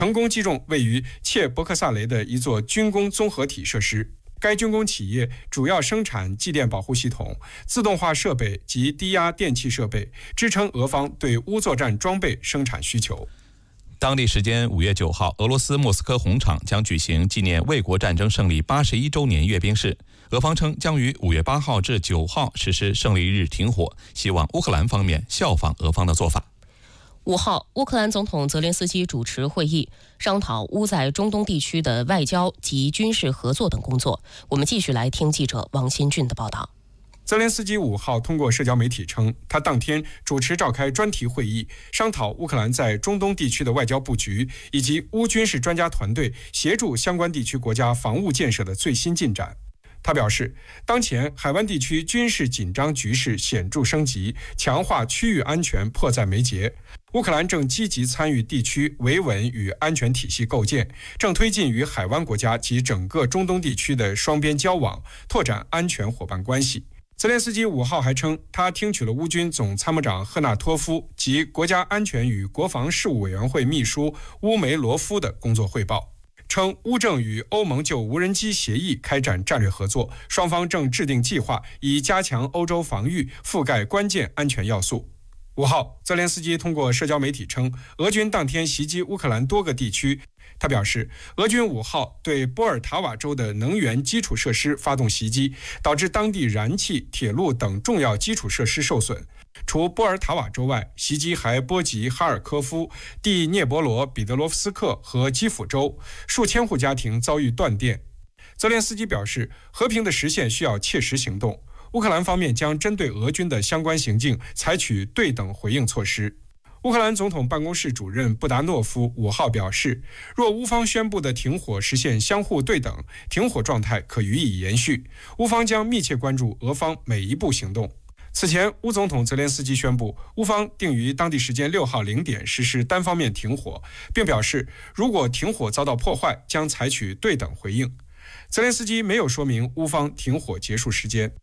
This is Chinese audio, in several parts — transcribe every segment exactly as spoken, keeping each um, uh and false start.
成功击中位于切伯克萨雷的一座军工综合体设施。该军工企业主要生产继电保护系统、自动化设备及低压电气设备，支撑俄方对乌作战装备生产需求。 当地时间五月九号，俄罗斯莫斯科红场将举行纪念卫国战争胜利八十一周年阅兵式。俄方称将于五月八号至九号实施胜利日停火，希望乌克兰方面效仿俄方的做法。 五号，乌克兰总统泽连斯基主持会议，商讨乌在中东地区的外交及军事合作等工作。我们继续来听记者王新俊的报道。 泽连斯基五号通过社交媒体称，他当天主持召开专题会议，商讨乌克兰在中东地区的外交布局，以及乌军事专家团队协助相关地区国家防务建设的最新进展。他表示，当前海湾地区军事紧张局势显著升级，强化区域安全迫在眉睫。乌克兰正积极参与地区维稳与安全体系构建，正推进与海湾国家及整个中东地区的双边交往，拓展安全伙伴关系。泽连斯基五号还称，他听取了乌军总参谋长赫纳托夫及国家安全与国防事务委员会秘书乌梅罗夫的工作汇报，称乌正与欧盟就无人机协议开展战略合作，双方正制定计划，以加强欧洲防御，覆盖关键安全要素。五号，泽连斯基通过社交媒体称，俄军当天袭击乌克兰多个地区。他表示，俄军五号对波尔塔瓦州的能源基础设施发动袭击，导致当地燃气、铁路等重要基础设施受损。除波尔塔瓦州外，袭击还波及哈尔科夫、第聂伯罗彼得罗夫斯克和基辅州，数千户家庭遭遇断电。泽连斯基表示，和平的实现需要切实行动，乌克兰方面将针对俄军的相关行径采取对等回应措施。乌克兰总统办公室主任布达诺夫五号表示，若乌方宣布的停火实现相互对等，停火状态可予以延续。乌方将密切关注俄方每一步行动。此前，乌总统泽连斯基宣布，乌方定于当地时间六号零点实施单方面停火，并表示，如果停火遭到破坏，将采取对等回应。泽连斯基没有说明乌方停火结束时间。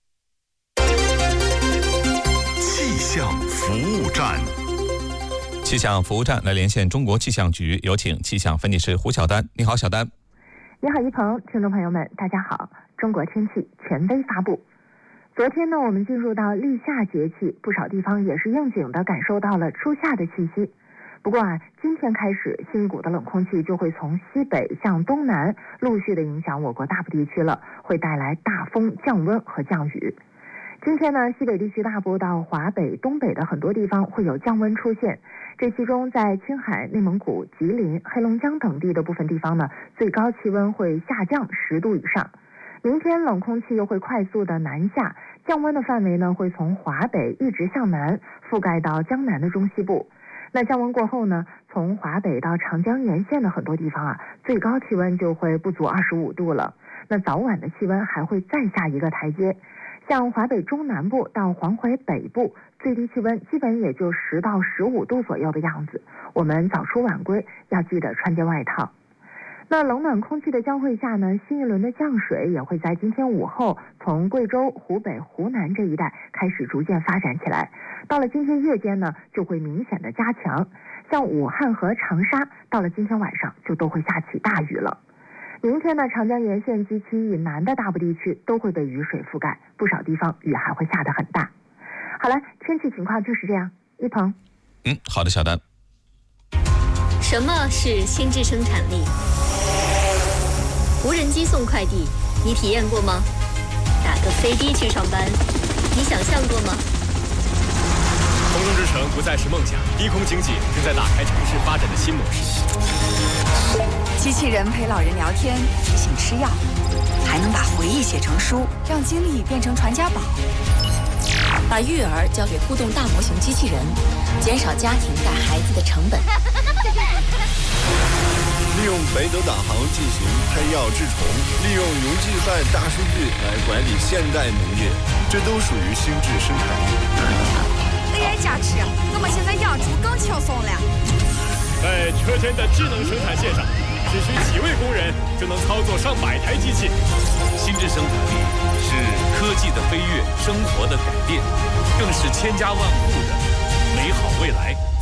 气象服务站。 气象服务站来连线中国气象局，有请气象分析师胡晓丹。你好，小丹。 你好，一鹏，听众朋友们，大家好。中国天气权威发布。昨天呢，我们进入到立夏节气，不少地方也是应景的感受到了初夏的气息。不过啊，今天开始，新一股的冷空气就会从西北向东南陆续的影响我国大部地区了，会带来大风、降温和降雨。今天呢，西北地区大部到华北、东北的很多地方会有降温出现，这其中在青海、内蒙古、吉林、黑龙江等地的部分地方呢，最高气温会下降十度以上。明天冷空气又会快速的南下，降温的范围呢会从华北一直向南，覆盖到江南的中西部。那降温过后呢，从华北到长江沿线的很多地方啊，最高气温就会不足二十五度了。那早晚的气温还会再下一个台阶。像华北中南部到黄淮北部，最低气温基本也就十到十五度左右的样子。我们早出晚归，要记得穿件外套。那冷暖空气的交汇下呢，新一轮的降水也会在今天午后从贵州、湖北、湖南这一带开始逐渐发展起来。到了今天夜间呢，就会明显的加强。像武汉和长沙，到了今天晚上就都会下起大雨了。明天呢，长江沿线及其以南的大部地区都会被雨水覆盖，不少地方雨还会下得很大。好了，天气情况就是这样。一鹏， 嗯，好的，小丹。 什么是心智生产力？无人机送快递，你体验过吗？打个飞的去上班，你想象过吗？ 空中之城不再是梦想，低空经济正在打开城市发展的新模式。 机器人陪老人聊天，提醒吃药，还能把回忆写成书，让经历变成传家宝。 把育儿交给互动大模型机器人，减少家庭带孩子的成本。 利用北斗导航进行喷药治虫，利用云计算大数据来管理现代农业，这都属于心智生产力。 A I 加持，我们现在养猪更轻松了。 在车间的智能生产线上，只需几位工人就能操作上百台机器。 心智生产力是科技的飞跃，生活的改变，更是千家万户的美好未来。